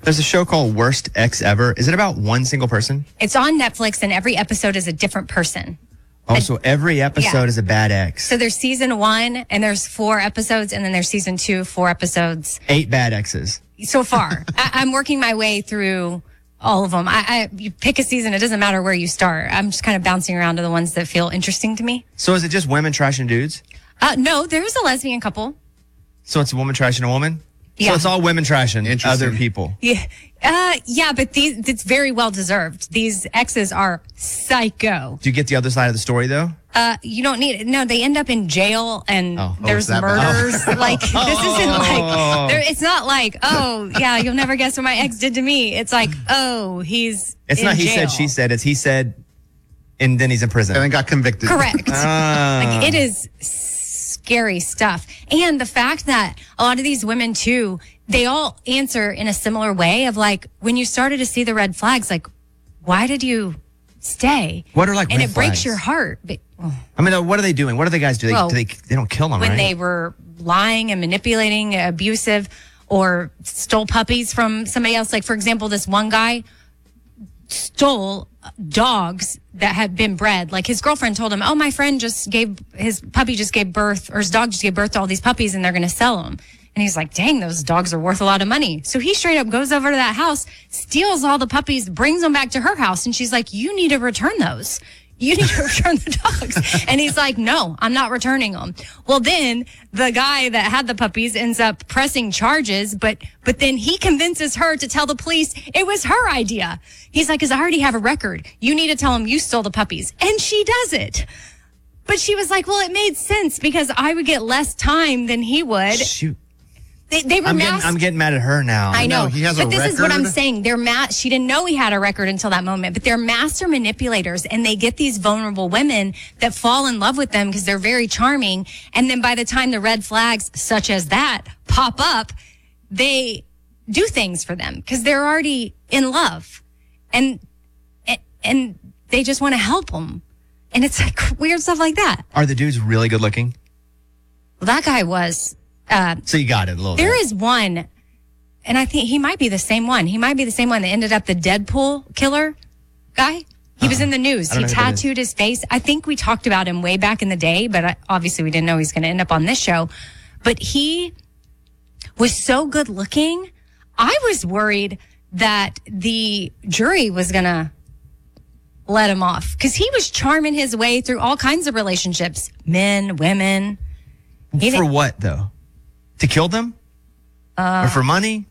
There's a show called Worst Ex Ever. Is it about one single person? It's on Netflix, and every episode is a different person. Oh, so every episode is a bad ex. So there's season 1, and there's 4 episodes, and then there's season 2, 4 episodes. 8 bad exes. So far. I'm working my way through all of them. You pick a season, it doesn't matter where you start. I'm just kind of bouncing around to the ones that feel interesting to me. So is it just women trashing dudes? No, there's a lesbian couple. So it's a woman trashing a woman? Yeah. So it's all women trashing other people. Yeah. But it's very well deserved. These exes are psycho. Do you get the other side of the story, though? You don't need it. No, they end up in jail and there's that murders. Like, this isn't like, it's not like, oh, yeah, you'll never guess what my ex did to me. It's like, oh, he's It's in not he jail. said, she said. It's he said, and then he's in prison. And then got convicted. Correct. Like, it is scary stuff. And the fact that a lot of these women, too, they all answer in a similar way of like, when you started to see the red flags, like, why did you stay? What are like and red it breaks flags? your heart. But, I mean, what are they doing? What do the guys do? They don't kill them, when right? they were lying and manipulating, abusive, or stole puppies from somebody else. Like, for example, this one guy stole dogs that had been bred. Like, his girlfriend told him, oh, my friend his puppy just gave birth, or his dog just gave birth to all these puppies, and they're going to sell them. And he's like, dang, those dogs are worth a lot of money. So he straight up goes over to that house, steals all the puppies, brings them back to her house. And she's like, you need to return those. You need to return the dogs. And he's like, no, I'm not returning them. Well, then the guy that had the puppies ends up pressing charges, but then he convinces her to tell the police it was her idea. He's like, because I already have a record. You need to tell him you stole the puppies. And she does it. But she was like, well, it made sense because I would get less time than he would. Shoot. They were I'm getting mad at her now. I know. No, he has but a this is what I'm record. saying. She didn't know he had a record until that moment, but they're master manipulators, and they get these vulnerable women that fall in love with them because they're very charming. And then by the time the red flags, such as that, pop up, they do things for them because they're already in love, and they just want to help them. And it's like weird stuff like that. Are the dudes really good looking? Well, that guy was. So you got it a little There bit. is one, and I think he might be the same one. He might be the same one that ended up the Deadpool killer guy. He was in the news. I don't He know who that is. tattooed his face. I think we talked about him way back in the day, but obviously we didn't know he was going to end up on this show. But he was so good looking. I was worried that the jury was going to let him off because he was charming his way through all kinds of relationships, men, women. For what, though? To kill them? Or for money?